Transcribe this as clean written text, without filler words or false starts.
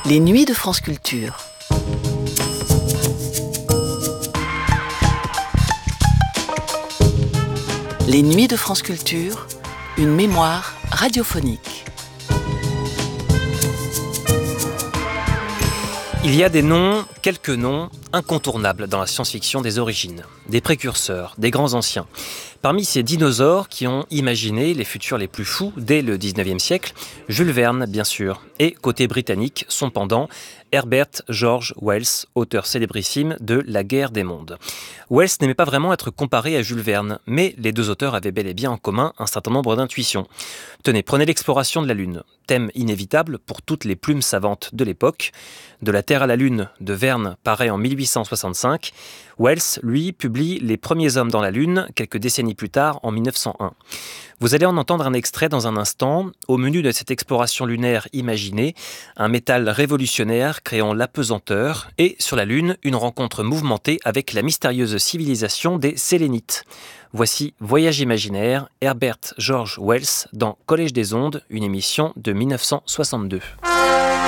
Les nuits de France Culture. Les nuits de France Culture, une mémoire radiophonique. Il y a des noms, quelques noms, incontournables dans la science-fiction des origines, des précurseurs, des grands anciens. Parmi ces dinosaures qui ont imaginé les futurs les plus fous dès le 19e siècle, Jules Verne, bien sûr, et côté britannique, son pendant, Herbert George Wells, auteur célébrissime de La Guerre des mondes. Wells n'aimait pas vraiment être comparé à Jules Verne, mais les deux auteurs avaient bel et bien en commun un certain nombre d'intuitions. Tenez, prenez l'exploration de la Lune, thème inévitable pour toutes les plumes savantes de l'époque. De la Terre à la Lune de Verne paraît en 1865. Wells, lui, publie Les premiers hommes dans la Lune quelques décennies plus tard, en 1901. Vous allez en entendre un extrait dans un instant. Au menu de cette exploration lunaire imaginée, un métal révolutionnaire créant l'apesanteur et, sur la Lune, une rencontre mouvementée avec la mystérieuse civilisation des Sélénites. Voici Voyage imaginaire, Herbert George Wells dans Collège des ondes, une émission de 1962.